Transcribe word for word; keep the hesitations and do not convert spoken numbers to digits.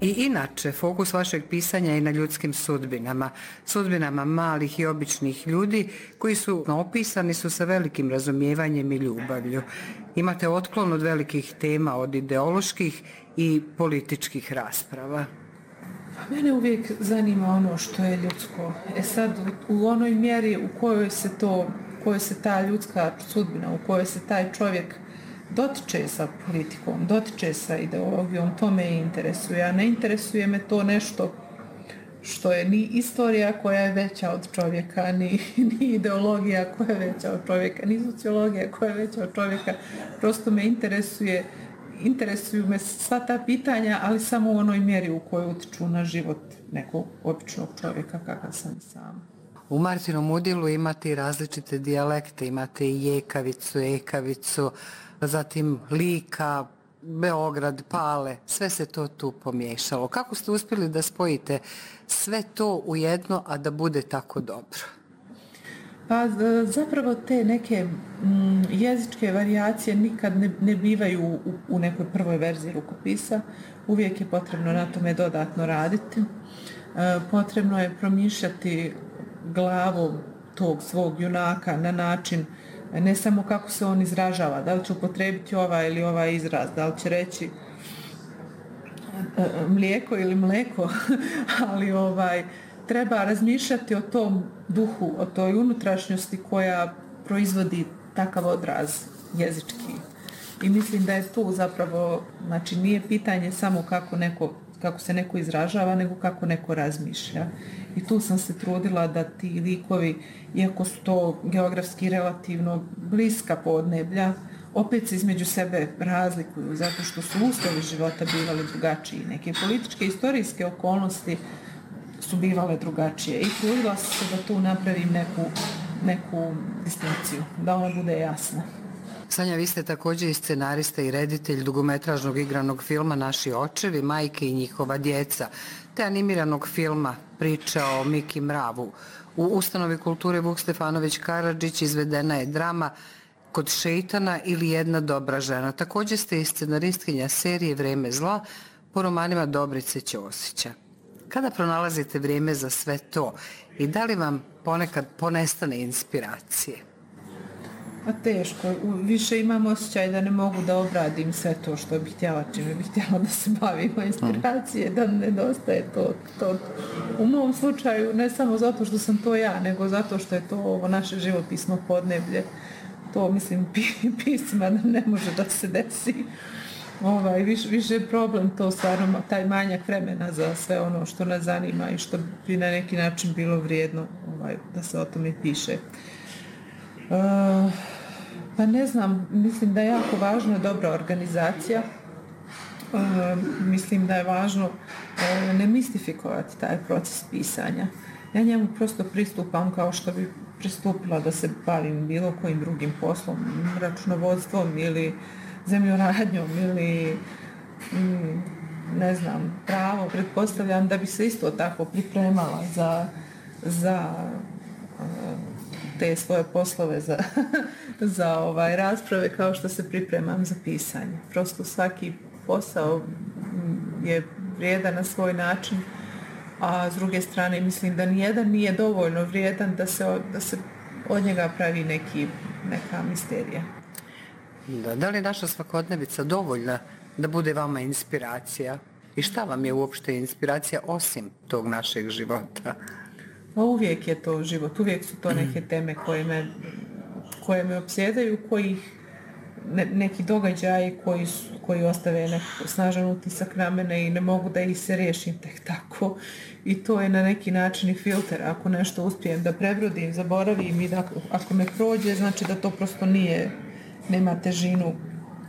I inače, fokus vašeg pisanja je na ljudskim sudbinama, sudbinama malih i običnih ljudi koji su opisani su sa velikim razumijevanjem i ljubavlju. Imate otklon od velikih tema, od ideoloških i političkih rasprava. Mene uvijek zanima ono što je ljudsko. E sad, u onoj mjeri u kojoj se to, u kojoj se ta ljudska sudbina, u kojoj se taj čovjek dotiče sa politikom, dotiče sa ideologijom, to me interesuje. A ne interesuje me to nešto što je ni istorija koja je veća od čovjeka, ni, ni ideologija koja je veća od čovjeka, ni sociologija koja je veća od čovjeka. Prosto me interesuje, interesuju me sva ta pitanja, ali samo u onoj mjeri u kojoj utiču na život nekog običnog čovjeka kakav sam sam. U Martinom udjelu imate i različite dijalekte, imate i jekavicu, ekavicu, zatim Lika, Beograd, Pale, sve se to tu pomiješalo. Kako ste uspjeli da spojite sve to u jedno, a da bude tako dobro? Pa zapravo te neke mm, jezičke varijacije nikad ne, ne bivaju u, u nekoj prvoj verziji rukopisa. Uvijek je potrebno na tome dodatno raditi. E, potrebno je promišljati glavom tog svog junaka na način ne samo kako se on izražava, da li će upotrebiti ovaj ili ovaj izraz, da li će reći mlijeko ili mleko, ali ovaj treba razmišljati o tom duhu, o toj unutrašnjosti koja proizvodi takav odraz jezički. I mislim da je tu zapravo, znači nije pitanje samo kako neko, kako se neko izražava, nego kako neko razmišlja. I tu sam se trudila da ti likovi, iako su to geografski relativno bliska podneblja, opet se između sebe razlikuju, zato što su uslovi života bivali drugačiji. Neke političke i istorijske okolnosti su bivale drugačije. I trudila sam se da tu napravim neku, neku distinkciju, da ona bude jasna. Sanja, vi ste također i scenarista i reditelj dugometražnog igranog filma Naši očevi, majke i njihova djeca, te animiranog filma Priča o Miki Mravu. U Ustanovi kulture Vuk Stefanović Karadžić izvedena je drama Kod šeitana ili Jedna dobra žena. Također ste i scenaristkinja serije Vrijeme zla po romanima Dobrice Ćosića. Kada pronalazite vrijeme za sve to i da li vam ponekad ponestane inspiracije? A teško, više imam osjećaj da ne mogu da obradim sve to što bih htjela, čime bih htjela da se bavimo, inspiracije, da nedostaje to, to. U mom slučaju ne samo zato što sam to ja, nego zato što je to ovo naše živopisno podneblje. To, mislim, pisma ne može da se desi. Ovaj, više, više je problem to stvarno, taj manjak vremena za sve ono što nas zanima i što bi na neki način bilo vrijedno ovaj, da se o tome piše. Uh, pa ne znam, mislim da je jako važna dobra organizacija. Uh, mislim da je važno uh, ne mistifikovati taj proces pisanja. Ja njemu prosto pristupam kao što bi pristupila da se bavim bilo kojim drugim poslom, računovodstvom ili zemljoradnjom ili mm, ne znam, pravo. Pretpostavljam da bi se isto tako pripremala za, za uh, te svoje poslove za, za ovaj rasprave kao što se pripremam za pisanje. Prosto svaki posao je vrijedan na svoj način, a s druge strane mislim da nijedan nije dovoljno vrijedan da se, da se od njega pravi neki, neka misterija. Da, da li je naša svakodnevica dovoljna da bude vama inspiracija? I šta vam je uopšte inspiracija osim tog našeg života? Pa uvijek je to život, uvijek su to neke teme koje me, koje me opsjedaju, koji ne, neki događaji koji, su, koji ostave neki snažan utisak na mene i ne mogu da ih se riješim tek tako. I to je na neki način i filter. Ako nešto uspijem da prebrodim, zaboravim i da ako me prođe, znači da to prosto nije, nema težinu